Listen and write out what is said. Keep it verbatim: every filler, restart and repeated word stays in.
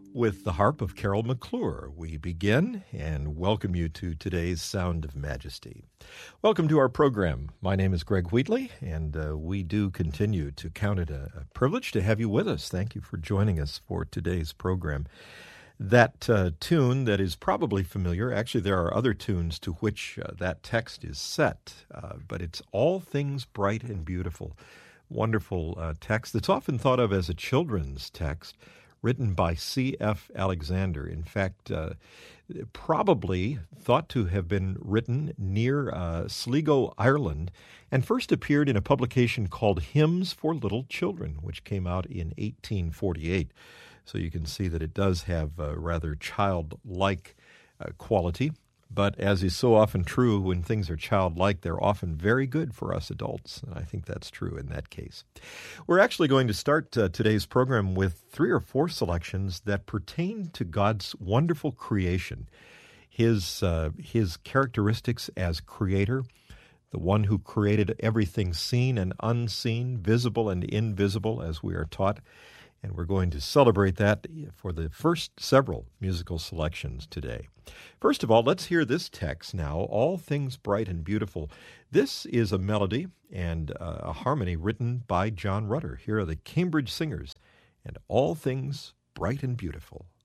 With the harp of Carol McClure, we begin and welcome you to today's Sound of Majesty. Welcome to our program. My name is Greg Wheatley, and uh, we do continue to count it a, a privilege to have you with us. Thank you for joining us for today's program. That uh, tune that is probably familiar, actually there are other tunes to which uh, that text is set, uh, but it's All Things Bright and Beautiful. Wonderful uh, text that's often thought of as a children's text, written by C F Alexander. In fact, uh, probably thought to have been written near uh, Sligo, Ireland, and first appeared in a publication called Hymns for Little Children, which came out in eighteen forty-eight. So you can see that it does have a rather childlike uh, quality. But as is so often true, when things are childlike, they're often very good for us adults. And I think that's true in that case. We're actually going to start uh, today's program with three or four selections that pertain to God's wonderful creation, His, uh, his characteristics as creator, the one who created everything seen and unseen, visible and invisible, as we are taught. And we're going to celebrate that for the first several musical selections today. First of all, let's hear this text now, All Things Bright and Beautiful. This is a melody and uh, a harmony written by John Rutter. Here are the Cambridge Singers and All Things Bright and Beautiful.